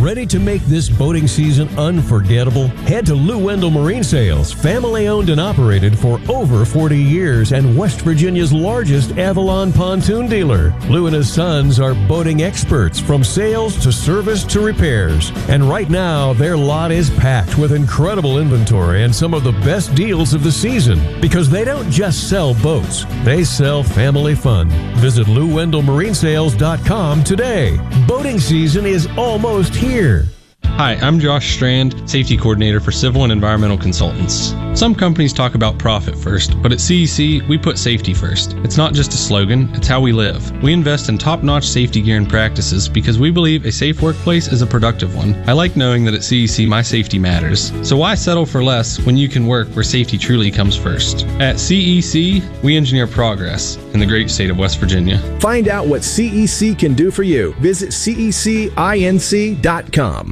Ready to make this boating season unforgettable? Head to Lou Wendell Marine Sales, family owned and operated for over 40 years and West Virginia's largest Avalon pontoon dealer. Lou and his sons are boating experts from sales to service to repairs. And right now, their lot is packed with incredible inventory and some of the best deals of the season, because they don't just sell boats, they sell family fun. Visit LouWendellMarineSales.com today. Boating season is almost here. Hi, I'm Josh Strand, Safety Coordinator for Civil and Environmental Consultants. Some companies talk about profit first, but at CEC, we put safety first. It's not just a slogan, it's how we live. We invest in top-notch safety gear and practices because we believe a safe workplace is a productive one. I like knowing that at CEC, my safety matters. So why settle for less when you can work where safety truly comes first? At CEC, we engineer progress in the great state of West Virginia. Find out what CEC can do for you. Visit cecinc.com.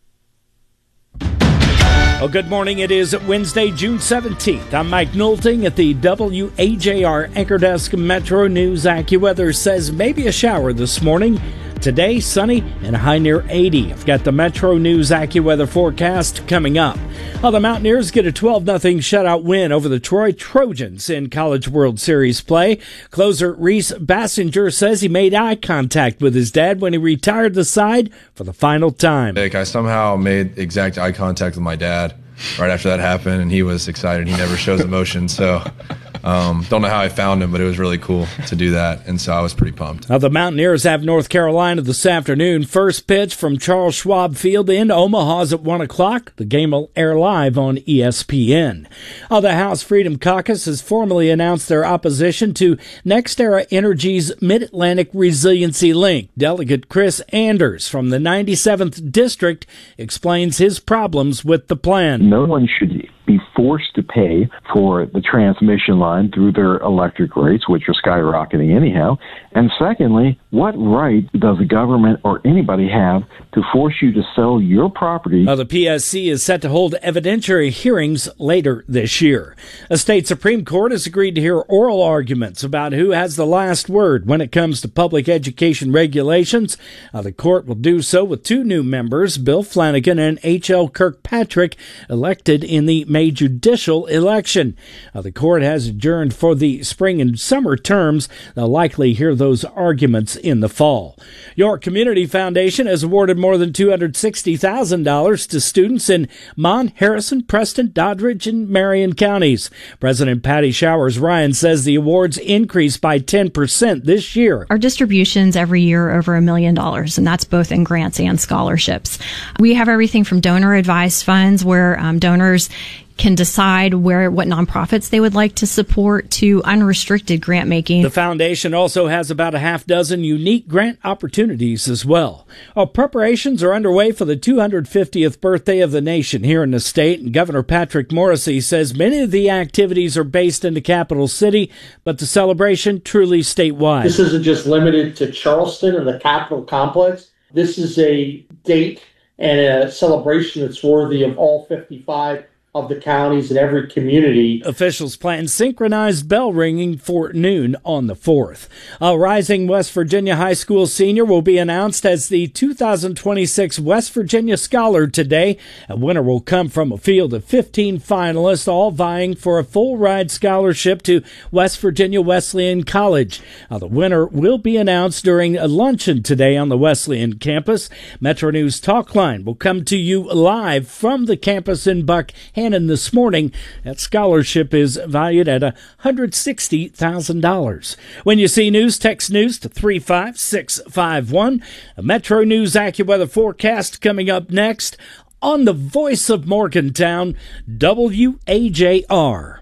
Well, good morning. It is Wednesday, June 17th. I'm Mike Nolting at the WAJR Anchor Desk. Metro News AccuWeather says maybe a shower this morning. Today, sunny and a high near 80. I've got the Metro News AccuWeather forecast coming up. Well, the Mountaineers get a 12-0 shutout win over the Troy Trojans in College World Series play. Closer Reese Bassinger says he made eye contact with his dad when he retired the side for the final time. I somehow made exact eye contact with my dad right after that happened, and he was excited. He never shows emotion, so don't know how I found him, but it was really cool to do that, and so I was pretty pumped. Now, the Mountaineers have North Carolina this afternoon. First pitch from Charles Schwab Field in Omaha's at 1 o'clock. The game will air live on ESPN. The House Freedom Caucus has formally announced their opposition to NextEra Energy's Mid-Atlantic Resiliency Link. Delegate Chris Anders from the 97th District explains his problems with the plan. No one should be forced to pay for the transmission line through their electric rates, which are skyrocketing anyhow. And secondly, what right does the government or anybody have to force you to sell your property? The PSC is set to hold evidentiary hearings later this year. A state Supreme Court has agreed to hear oral arguments about who has the last word when it comes to public education regulations. The court will do so with two new members, Bill Flanagan and H.L. Kirkpatrick, elected in the May judicial election. The court has adjourned for the spring and summer terms. They'll likely hear those arguments in the fall. York Community Foundation has awarded more than $260,000 to students in Mon, Harrison, Preston, Doddridge, and Marion counties. President Patty Showers Ryan says the awards increased by 10% this year. Our distributions every year are over $1 million, and that's both in grants and scholarships. We have everything from donor-advised funds where donors can decide what nonprofits they would like to support to unrestricted grant making. The foundation also has about a half dozen unique grant opportunities as well. Preparations are underway for the 250th birthday of the nation here in the state, and Governor Patrick Morrisey says many of the activities are based in the capital city, but the celebration truly statewide. This isn't just limited to Charleston and the Capitol complex. This is a date and a celebration that's worthy of all 55 of the counties and every community. Officials plan synchronized bell ringing for noon on the 4th. A rising West Virginia high school senior will be announced as the 2026 West Virginia Scholar today. A winner will come from a field of 15 finalists, all vying for a full-ride scholarship to West Virginia Wesleyan College. The winner will be announced during a luncheon today on the Wesleyan campus. Metro News Talk Line will come to you live from the campus in Buckhannon this morning. That scholarship is valued at $160,000. When you see news, text news to 35651. A Metro News AccuWeather forecast coming up next on the voice of Morgantown, WAJR.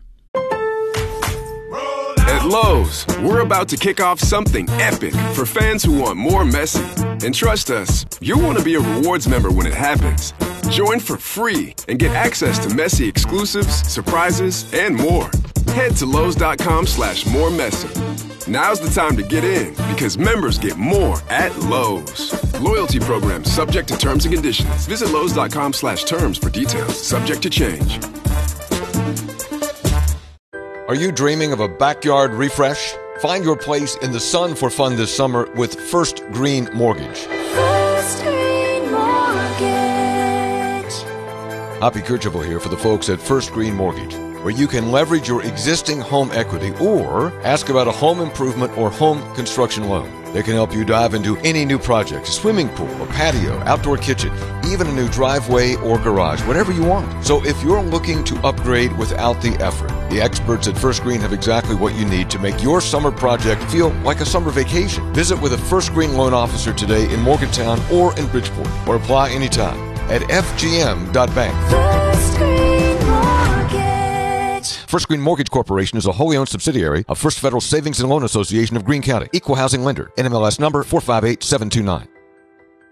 At Lowe's, we're about to kick off something epic for fans who want more Messi. And trust us, you'll want to be a rewards member when it happens. Join for free and get access to Messi exclusives, surprises, and more. Head to Lowe's.com/moremessy. Now's the time to get in because members get more at Lowe's. Loyalty program subject to terms and conditions. Visit Lowe's.com/terms for details. Subject to change. Are you dreaming of a backyard refresh? Find your place in the sun for fun this summer with First Green Mortgage. First Green Mortgage. Hoppy Kercheval here for the folks at First Green Mortgage, where you can leverage your existing home equity or ask about a home improvement or home construction loan. They can help you dive into any new project, a swimming pool, a patio, outdoor kitchen, even a new driveway or garage, whatever you want. So if you're looking to upgrade without the effort, the experts at First Green have exactly what you need to make your summer project feel like a summer vacation. Visit with a First Green loan officer today in Morgantown or in Bridgeport, or apply anytime at fgm.bank. First Green Mortgage. First Green Mortgage Corporation is a wholly owned subsidiary of First Federal Savings and Loan Association of Greene County. Equal housing lender. NMLS number 458729.